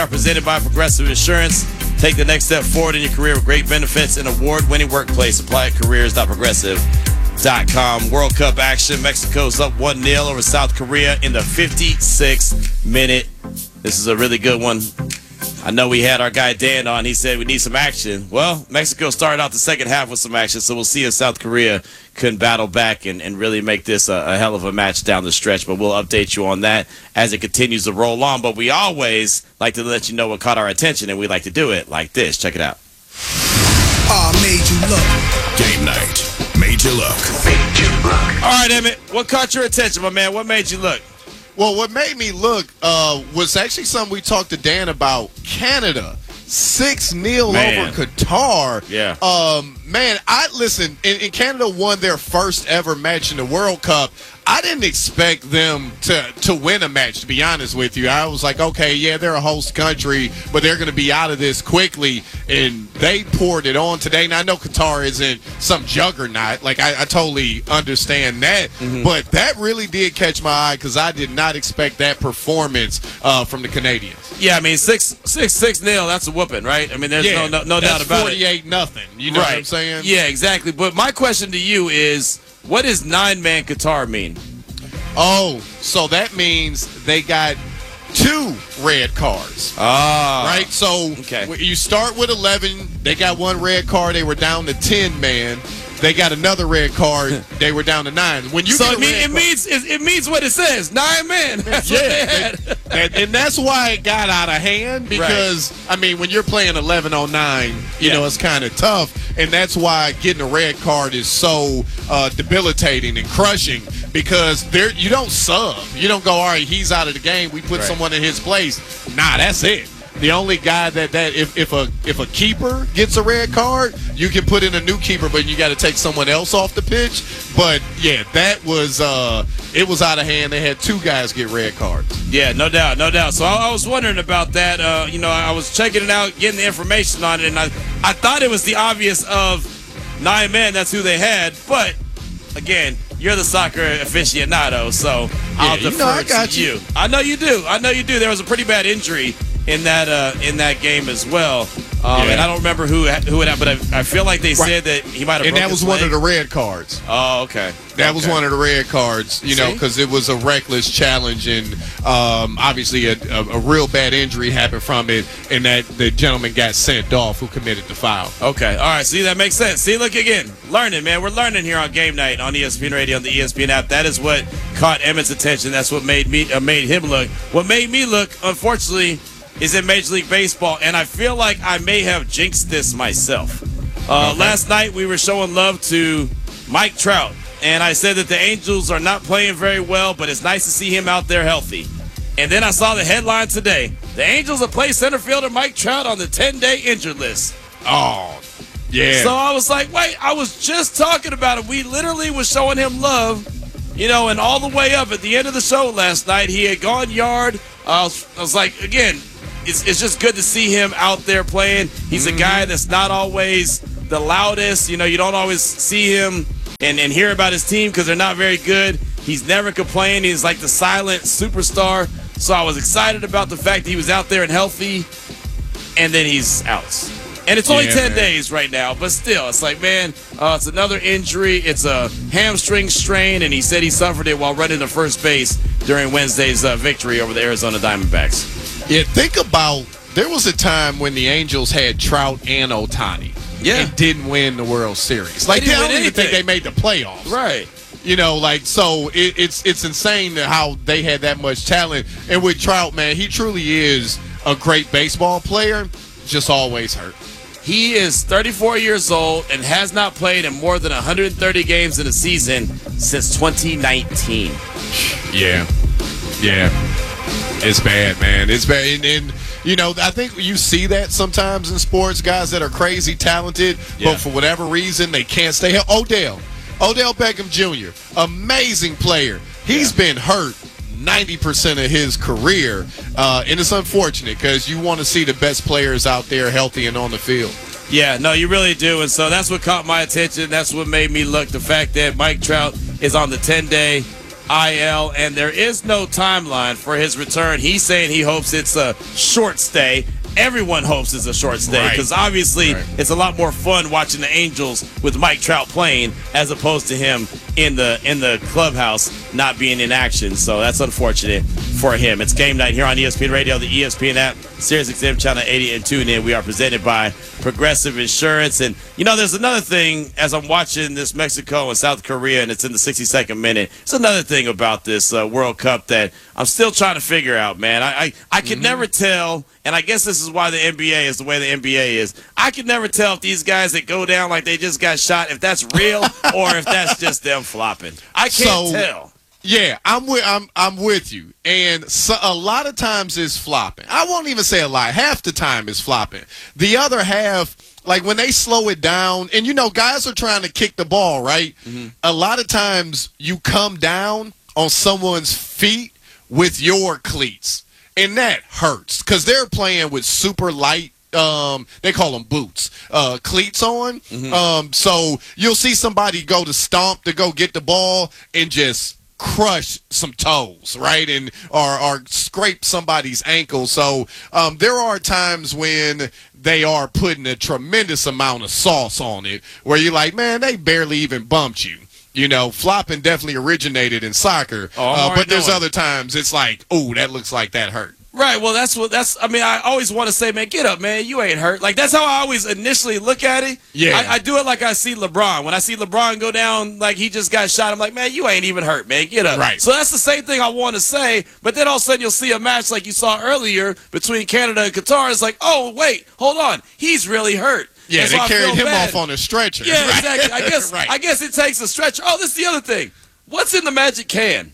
Presented by Progressive Insurance. Take the next step forward in your career with great benefits and award-winning workplace. Apply at careers.progressive.com. World Cup action. Mexico's up 1-0 over South Korea in the 56th minute. This is a really good one. I know we had our guy Dan on. He said we need some action. Well, Mexico started out the second half with some action, so we'll see if South Korea can battle back and really make this a hell of a match down the stretch. But we'll update you on that as it continues to roll on. But we always like to let you know what caught our attention, and we like to do it like this. Check it out. Made you look. Game night. Made you look. Made you look. All right, Emmett, what caught your attention, my man? What made you look? Well, what made me look was actually something we talked to Dan about. Canada, 6-0 over Qatar. Yeah. Man, listen, and Canada won their first ever match in the World Cup. I didn't expect them to win a match, to be honest with you. I was like, okay, yeah, they're a host country, but they're going to be out of this quickly, and they poured it on today. Now, I know Qatar isn't some juggernaut. Like, I totally understand that, but that really did catch my eye because I did not expect that performance from the Canadians. Yeah, I mean, 6-0, that's a whooping, right? I mean, there's no doubt about it. 48-0. You know what I'm saying? Yeah, exactly. But my question to you is, what does 9-man Qatar mean? Oh, so that means they got 2 red cards. Right? So you start with 11. They got 1 red card. They were down to 10 man. They got another red card. They were down to 9. When you it means what it says. 9 men. That's what they had. and that's why it got out of hand because I mean when you're playing 11 on 9, you know it's kind of tough, and that's why getting a red card is so debilitating and crushing because you don't sub. You don't go, all right, he's out of the game. We put someone in his place. Nah, that's it. The only guy that if a keeper gets a red card, you can put in a new keeper, but you got to take someone else off the pitch. But yeah, that was it was out of hand. They had 2 guys get red cards. Yeah, no doubt. So I was wondering about that. I was checking it out, getting the information on it, and I thought it was the obvious of 9 men. That's who they had. But again, you're the soccer aficionado, so I'll defer to you. I know you do. There was a pretty bad injury in that game as well, and I don't remember who it had, but I feel like they said that he might have. And that was one of the red cards. Oh, okay. That was one of the red cards, you know, because it was a reckless challenge, and obviously a real bad injury happened from it, and that the gentleman got sent off who committed the foul. Okay, all right. See, that makes sense. See, look again, learning, man. We're learning here on Game Night on ESPN Radio on the ESPN app. That is what caught Emmett's attention. That's what made him look. What made me look, unfortunately, is in Major League Baseball, and I feel like I may have jinxed this myself. Last night we were showing love to Mike Trout, and I said that the Angels are not playing very well, but it's nice to see him out there healthy. And then I saw the headline today. The Angels have placed center fielder Mike Trout on the 10-day injured list. Oh, yeah. So I was like, wait, I was just talking about it. We literally was showing him love, and all the way up at the end of the show last night, he had gone yard. I was like, again, it's just good to see him out there playing. He's a guy that's not always the loudest. You don't always see him and hear about his team because they're not very good. He's never complained. He's like the silent superstar. So I was excited about the fact that he was out there and healthy, and then he's out. And it's only 10 days right now, but still, it's like, man, it's another injury. It's a hamstring strain, and he said he suffered it while running to first base during Wednesday's victory over the Arizona Diamondbacks. Yeah, think about, there was a time when the Angels had Trout and Ohtani and didn't win the World Series. Like, I don't even think they made the playoffs. Right. So it's insane how they had that much talent. And with Trout, man, he truly is a great baseball player, just always hurt. He is 34 years old and has not played in more than 130 games in a season since 2019. Yeah. It's bad, man. It's bad. And I think you see that sometimes in sports, guys that are crazy talented, but for whatever reason, they can't stay healthy. Odell Beckham Jr., amazing player. He's been hurt 90% of his career, and it's unfortunate because you want to see the best players out there healthy and on the field. Yeah, no, you really do, and so that's what caught my attention. That's what made me look, the fact that Mike Trout is on the 10-day IL, and there is no timeline for his return. He's saying he hopes it's a short stay. Everyone hopes it's a short stay because obviously it's a lot more fun watching the Angels with Mike Trout playing as opposed to him in the clubhouse not being in action. So that's unfortunate for him. It's game night here on ESPN Radio, the ESPN app, SiriusXM Channel 80, and tune in. We are presented by Progressive Insurance. And, there's another thing as I'm watching this Mexico and South Korea, and it's in the 62nd minute. It's another thing about this World Cup that I'm still trying to figure out, man. I can never tell, and I guess this is why the NBA is the way the NBA is. I can never tell if these guys that go down like they just got shot, if that's real or if that's just them flopping. I can't tell. Yeah, I'm with you. And so, a lot of times it's flopping. I won't even say a lot. Half the time it's flopping. The other half, like when they slow it down, and guys are trying to kick the ball, right? Mm-hmm. A lot of times you come down on someone's feet with your cleats, and that hurts because they're playing with super light. They call them boots, cleats on. Mm-hmm. So you'll see somebody go to stomp to go get the ball and just crush some toes, right, and or scrape somebody's ankle. So there are times when they are putting a tremendous amount of sauce on it where you're like, man, they barely even bumped you. Flopping definitely originated in soccer, but there's other times it's like, oh, that looks like that hurt. Right, well, I always want to say, man, get up, man, you ain't hurt. Like, that's how I always initially look at it. Yeah. I do it like I see LeBron. When I see LeBron go down like he just got shot, I'm like, man, you ain't even hurt, man, get up. Right. So that's the same thing I want to say, but then all of a sudden you'll see a match like you saw earlier between Canada and Qatar. It's like, oh, wait, hold on, he's really hurt. Yeah, and they so carried him off on a stretcher. Yeah, right? exactly. Right. I guess it takes a stretcher. Oh, this is the other thing. What's in the Magic can?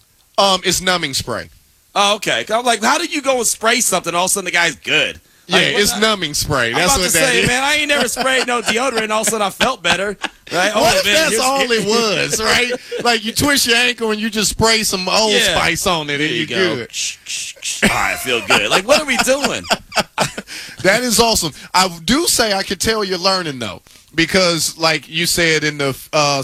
It's numbing spray. Oh, okay. I'm like, how do you go and spray something? All of a sudden, the guy's good. Yeah, like, it's numbing spray. That's I'm about what to that say, is. man, I ain't never sprayed no deodorant. All of a sudden, I felt better. Right? What if that's all it was, right? Like you twist your ankle and you just spray some Old Spice on it, and you're good. All right, I feel good. Like, what are we doing? That is awesome. I do say I could tell you're learning though, because like you said in the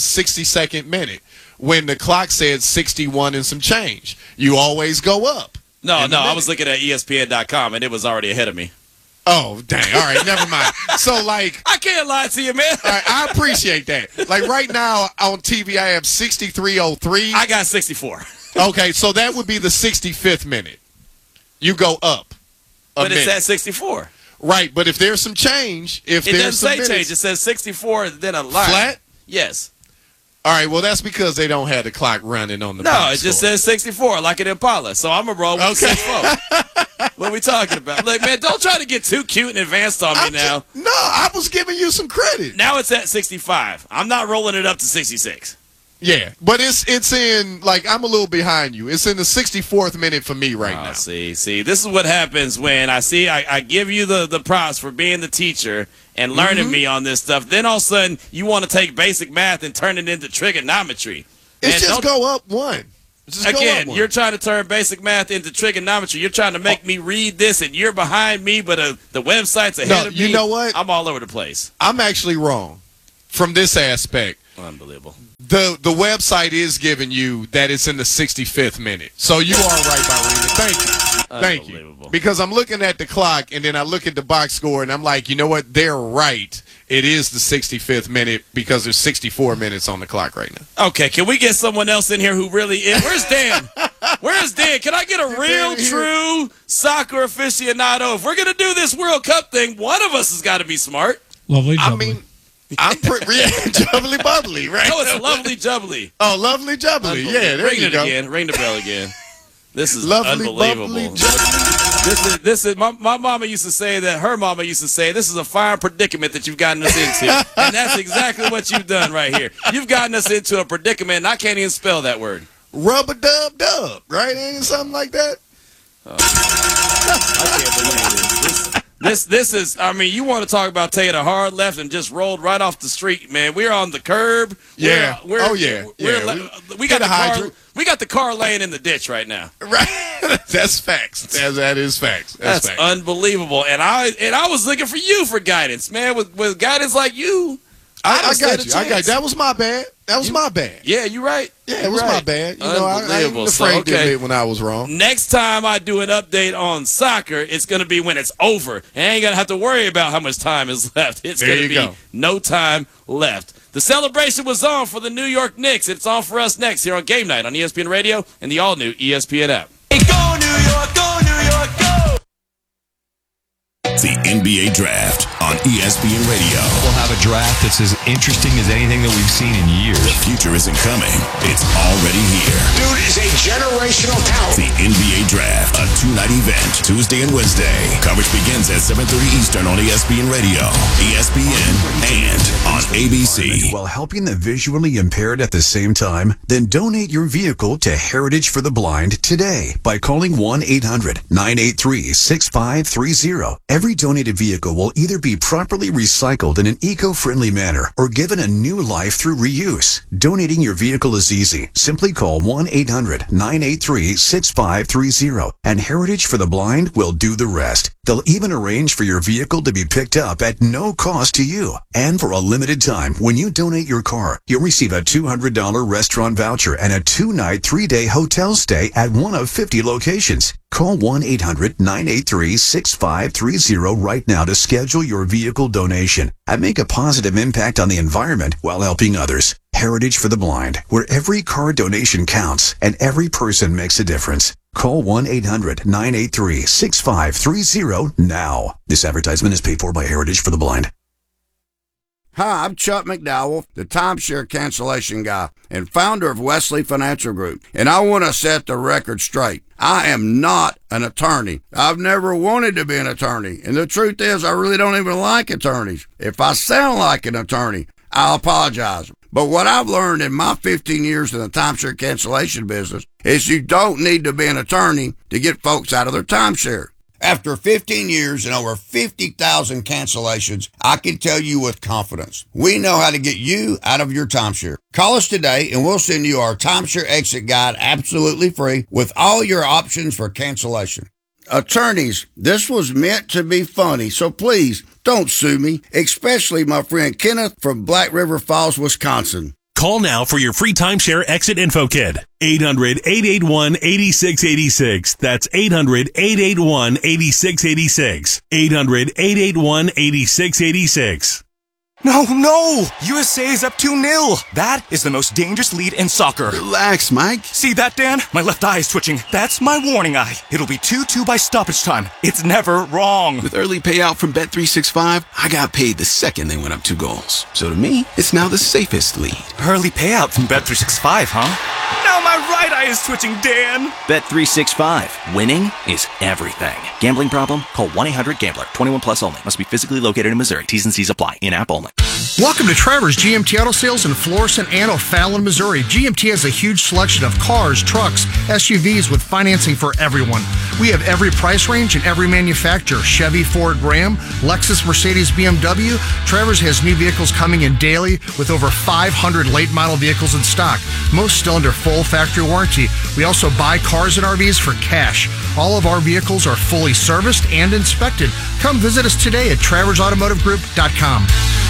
62nd minute, when the clock said 61 and some change, you always go up. No, I was looking at ESPN.com, and it was already ahead of me. Oh, dang. All right, never mind. So, like... I can't lie to you, man. All right, I appreciate that. Like, right now on TV, I have 63:03. I got 64. Okay, so that would be the 65th minute. You go up a minute. But it's at 64. Right, but if there's some change... It doesn't say change. It says 64 and then a line. Flat? Yes. All right, well, that's because they don't have the clock running on the No, it just says 64, like an Impala. So I'm going to roll with 64. What are we talking about? Like, man, don't try to get too cute and advanced on me now. No, I was giving you some credit. Now it's at 65. I'm not rolling it up to 66. Yeah, but it's in, like, I'm a little behind you. It's in the 64th minute for me right now. See, this is what happens when I give you the props for being the teacher and learning me on this stuff. Then all of a sudden, you want to take basic math and turn it into trigonometry. It's just go up one. Again, you're trying to turn basic math into trigonometry. You're trying to make me read this, and you're behind me, but the website's ahead of me. You know what? I'm all over the place. I'm actually wrong from this aspect. Unbelievable. The website is giving you that it's in the 65th minute. So you are right by reading it. Thank you. Because I'm looking at the clock, and then I look at the box score, and I'm like, you know what? They're right. It is the 65th minute because there's 64 minutes on the clock right now. Okay, can we get someone else in here who really is? Where's Dan? Where's Dan? Can I get a real, true soccer aficionado? If we're going to do this World Cup thing, one of us has got to be smart. Lovely jubbly. I mean, I'm pretty jubbly bubbly, right? No, it's lovely jubbly. Oh, lovely jubbly. Yeah, there you go. Again. Ring the bell again. This is lovely, unbelievable. Bubbly, this is my mama used to say that her mama used to say this is a fire predicament that you've gotten us into. And that's exactly what you've done right here. You've gotten us into a predicament, and I can't even spell that word. Rub-a-dub-dub, right? Ain't it something like that? I can't believe this. This is, I mean, you want to talk about taking a hard left and just rolled right off the street, man. We're on the curb. Yeah. We got we got the car laying in the ditch right now. Right. That's facts. That is facts. That's facts. Unbelievable. And I was looking for you for guidance, man. With guidance like you, I got you. That was my bad. My bad. Yeah, you're right. Yeah, it was my bad. You know, I ain't afraid to admit when I was wrong. Next time I do an update on soccer, it's going to be when it's over. And I ain't going to have to worry about how much time is left. It's going to be no time left. The celebration was on for the New York Knicks. It's on for us next here on Game Night on ESPN Radio and the all-new ESPN app. Hey, go New York, go New York, go! The NBA Draft on ESPN Radio. We'll have a draft that's as interesting as anything that we've seen in years. The future isn't coming. It's already here. Dude is a generational talent. The NBA Draft, a two-night event, Tuesday and Wednesday. Coverage begins at 7:30 Eastern on ESPN Radio, ESPN, and on ABC. While helping the visually impaired at the same time, then donate your vehicle to Heritage for the Blind today by calling 1-800-983-6530. Every donated vehicle will either be properly recycled in an eco-friendly manner or given a new life through reuse. Donating your vehicle is easy. Simply call 1-800-983-6530 and Heritage for the Blind will do the rest. They'll even arrange for your vehicle to be picked up at no cost to you. And for a limited time, when you donate your car, you'll receive a $200 restaurant voucher and a 2-night, 3-day hotel stay at one of 50 locations. Call 1-800-983-6530 right now to schedule your vehicle donation and make a positive impact on the environment while helping others. Heritage for the Blind, where every car donation counts and every person makes a difference. Call 1-800-983-6530 now. This advertisement is paid for by Heritage for the Blind. Hi, I'm Chuck McDowell, the timeshare cancellation guy and founder of Wesley Financial Group, and I want to set the record straight. I am not an attorney. I've never wanted to be an attorney, and the truth is I really don't even like attorneys. If I sound like an attorney, I'll apologize. But what I've learned in my 15 years in the timeshare cancellation business is you don't need to be an attorney to get folks out of their timeshare. After 15 years and over 50,000 cancellations, I can tell you with confidence, we know how to get you out of your timeshare. Call us today and we'll send you our timeshare exit guide absolutely free with all your options for cancellation. Attorneys, this was meant to be funny, so please don't sue me, especially my friend Kenneth from Black River Falls, Wisconsin. Call now for your free timeshare exit info kit. 800-881-8686. That's 800-881-8686. 800-881-8686. No! USA is up 2-0. That is the most dangerous lead in soccer. Relax, Mike. See that, Dan? My left eye is twitching. That's my warning eye. It'll be 2-2 by stoppage time. It's never wrong. With early payout from Bet365, I got paid the second they went up 2 goals. So to me, it's now the safest lead. Early payout from Bet365, huh? Now my right eye is twitching, Dan. Bet365. Winning is everything. Gambling problem? Call 1-800-GAMBLER. 21 plus only. Must be physically located in Missouri. T's and C's apply. In-app only. Welcome to Trevor's GMT Auto Sales in Florissant and O'Fallon, Missouri. GMT has a huge selection of cars, trucks, SUVs with financing for everyone. We have every price range and every manufacturer. Chevy, Ford, Ram, Lexus, Mercedes, BMW. Trevor's has new vehicles coming in daily with over 500 late model vehicles in stock. Most still under full factory warranty. We also buy cars and RVs for cash. All of our vehicles are fully serviced and inspected. Come visit us today at TrevorsAutomotiveGroup.com.